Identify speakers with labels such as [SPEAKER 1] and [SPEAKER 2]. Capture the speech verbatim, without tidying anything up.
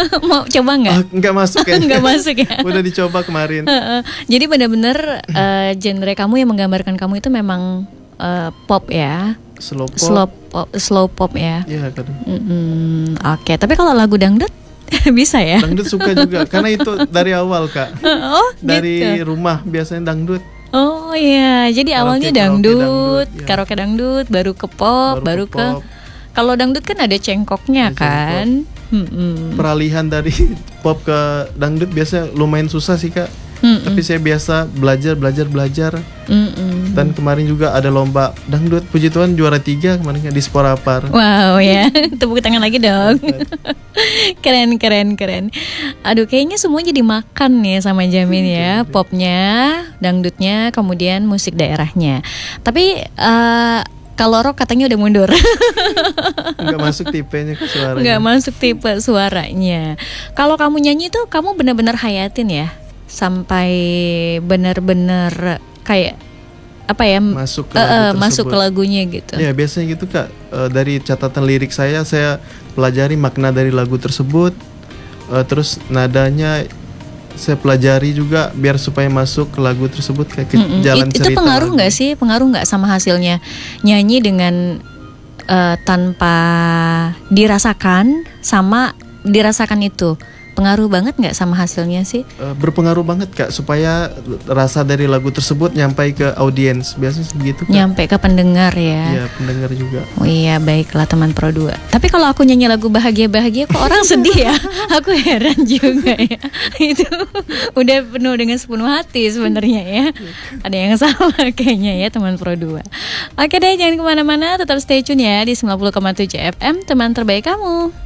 [SPEAKER 1] Mau coba nggak?
[SPEAKER 2] Oh, nggak masuk ya?
[SPEAKER 1] Nggak masuk ya.
[SPEAKER 2] Udah dicoba kemarin.
[SPEAKER 1] Jadi benar-benar uh, genre kamu yang menggambarkan kamu itu memang uh, pop ya.
[SPEAKER 2] Slow pop.
[SPEAKER 1] Slow pop, slow pop ya.
[SPEAKER 2] Iya kan.
[SPEAKER 1] Mm-mm, Oke, okay. Tapi kalau lagu dangdut bisa ya?
[SPEAKER 2] Dangdut suka juga, karena itu dari awal Kak.
[SPEAKER 1] Oh,
[SPEAKER 2] dari
[SPEAKER 1] gitu.
[SPEAKER 2] rumah biasanya dangdut.
[SPEAKER 1] Oh iya, jadi
[SPEAKER 2] Karaoke,
[SPEAKER 1] awalnya
[SPEAKER 2] karaoke
[SPEAKER 1] dangdut,
[SPEAKER 2] dangdut, ya.
[SPEAKER 1] karaoke dangdut, baru ke pop, baru,
[SPEAKER 2] Baru ke
[SPEAKER 1] ke.
[SPEAKER 2] pop.
[SPEAKER 1] Kalau dangdut kan ada cengkoknya
[SPEAKER 2] Ada
[SPEAKER 1] kan. Mm-mm.
[SPEAKER 2] Peralihan dari pop ke dangdut biasanya lumayan susah sih Kak.
[SPEAKER 1] Mm-mm.
[SPEAKER 2] Tapi saya biasa belajar, belajar, belajar.
[SPEAKER 1] Mm-mm.
[SPEAKER 2] Dan kemarin juga ada lomba dangdut, puji Tuhan juara tiga kemarin di Sporapar.
[SPEAKER 1] Wow ya, tepuk tangan lagi dong. Keren, keren, keren. Aduh, kayaknya semua jadi makan nih sama Jamin ya. Popnya, dangdutnya, kemudian musik daerahnya. Tapi uh, kalau rock katanya udah mundur.
[SPEAKER 2] Nggak masuk tipenya ke suaranya.
[SPEAKER 1] Nggak masuk tipe suaranya. Kalau kamu nyanyi tuh kamu benar-benar hayatin ya, sampai benar-benar kayak apa ya,
[SPEAKER 2] masuk ke,
[SPEAKER 1] uh,
[SPEAKER 2] lagu
[SPEAKER 1] uh, masuk ke lagunya gitu.
[SPEAKER 2] Ya biasanya gitu Kak. Uh, dari catatan lirik saya, saya pelajari makna dari lagu tersebut. Uh, terus nadanya saya pelajari juga biar supaya masuk ke lagu tersebut kayak ke
[SPEAKER 1] Mm-mm.
[SPEAKER 2] jalan
[SPEAKER 1] It,
[SPEAKER 2] cerita.
[SPEAKER 1] Itu pengaruh
[SPEAKER 2] lagu.
[SPEAKER 1] nggak sih? Pengaruh nggak sama hasilnya nyanyi dengan uh, tanpa dirasakan sama dirasakan itu? Pengaruh banget nggak sama hasilnya sih?
[SPEAKER 2] Uh, berpengaruh banget Kak, supaya rasa dari lagu tersebut nyampai ke audiens. Biasanya begitu Kak.
[SPEAKER 1] Nyampe ke pendengar ya?
[SPEAKER 2] Iya, pendengar juga.
[SPEAKER 1] Oh iya, baiklah teman Pro dua. Tapi kalau aku nyanyi lagu bahagia-bahagia kok orang sedih ya? Aku heran juga ya. Itu udah penuh dengan sepenuh hati sebenarnya ya. Ada yang salah kayaknya ya teman Pro dua. Oke deh, jangan kemana-mana, tetap stay tune ya di sembilan puluh koma tujuh F M, teman terbaik kamu.